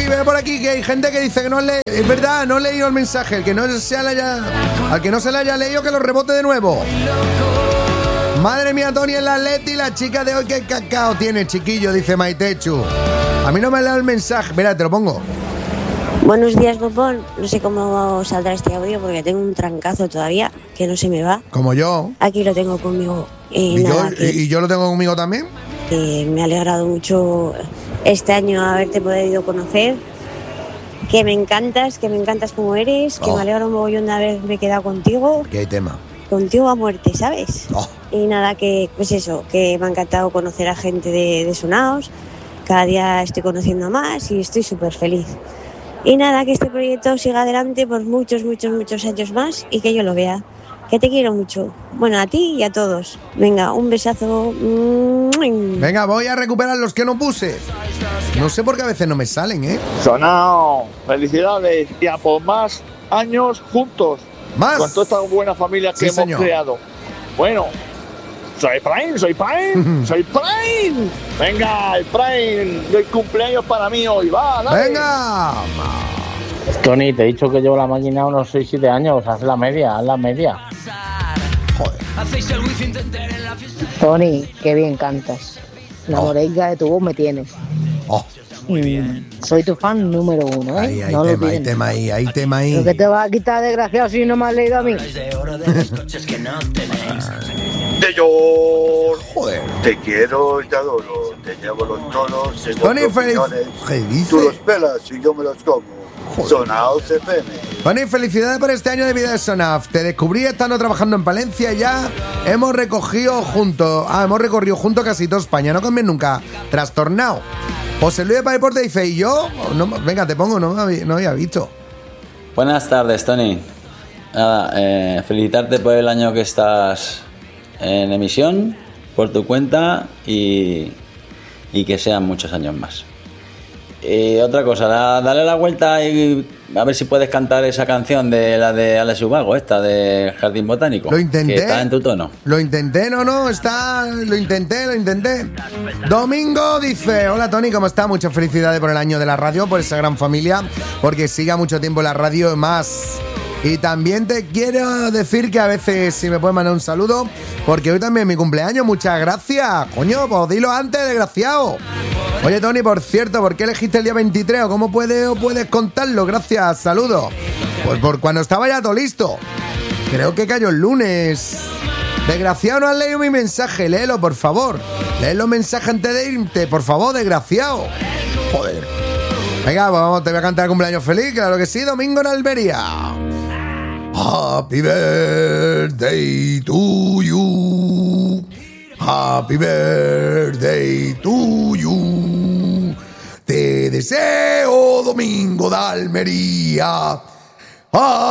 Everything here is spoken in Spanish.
Uy, ve por aquí que hay gente que dice que no lee. Es verdad, no he leído el mensaje. Al que no se le haya leído, que lo rebote de nuevo. Madre mía, Tony en la Atleti, la chica de hoy, que cacao tiene, chiquillo, dice Maitechu. A mí no me ha leído el mensaje. Mira, te lo pongo. Buenos días, Popón. No sé cómo saldrá este audio porque tengo un trancazo todavía que no se me va. Como yo. Aquí lo tengo conmigo. ¿Y yo lo tengo conmigo también? Me ha alegrado mucho este año haberte podido conocer. Que me encantas como eres. Que me alegra un mogollón de haberme quedado contigo. ¿Qué tema? Contigo a muerte, ¿sabes? Y nada, que pues eso, que me ha encantado conocer a gente de Sonaos. Cada día estoy conociendo más y estoy súper feliz. Y nada, que este proyecto siga adelante por muchos años más y que yo lo vea. Que te quiero mucho. Bueno, a ti y a todos. Venga, un besazo. Venga, voy a recuperar los que no puse. No sé por qué a veces no me salen, ¿eh? Sonao, felicidades y a por más años juntos. Más. Con toda esta buena familia que hemos creado. Bueno, soy Prime. Venga, el Prime. El cumpleaños para mí hoy. Va, dale. Venga. Tony, te he dicho que llevo la máquina unos 6-7 años. Haz la media. Joder. Tony, qué bien cantas. La morenga de tu voz me tienes. Soy tu fan número 1, ¿eh? Hay tema ahí. Lo que te va a quitar, desgraciado, si no me has leído a mí. De yo. Joder. Te quiero y te adoro. Te llevo los toros. Tony, ¿qué dice? Tú los pelas y yo me los como. Sonaos FM. Tony, felicidades por este año de vida de Sonaf. Te descubrí estando trabajando en Palencia y ya hemos recorrido juntos casi toda España. No cambies nunca. Trastornado. José Luis de Paiporte dice, ¿y yo? No, venga, te pongo, no había visto. Buenas tardes, Tony. Nada, felicitarte por el año que estás en emisión, por tu cuenta y que sean muchos años más. Y otra cosa, dale la vuelta y a ver si puedes cantar esa canción de la de Alex Ubago, esta de Jardín Botánico. Lo intenté. Que está en tu tono. Lo intenté. Domingo dice, hola Tony, ¿cómo está? Muchas felicidades por el año de la radio, por esa gran familia, porque siga mucho tiempo la radio más. Y también te quiero decir que a veces si me puedes mandar un saludo, porque hoy también es mi cumpleaños. Muchas gracias. Coño, pues dilo antes, desgraciado. Oye, Tony, por cierto, ¿por qué elegiste el día 23? ¿O cómo puedes contarlo? Gracias, saludos. Pues por cuando estaba ya todo listo. Creo que cayó el lunes. Desgraciado, no has leído mi mensaje. Léelo, por favor. Lee los mensajes antes de irte, por favor, desgraciado. Joder. Venga, pues vamos, te voy a cantar cumpleaños feliz. Claro que sí, domingo en Almería. Happy birthday to you. Happy birthday to you. Te deseo domingo de Almería.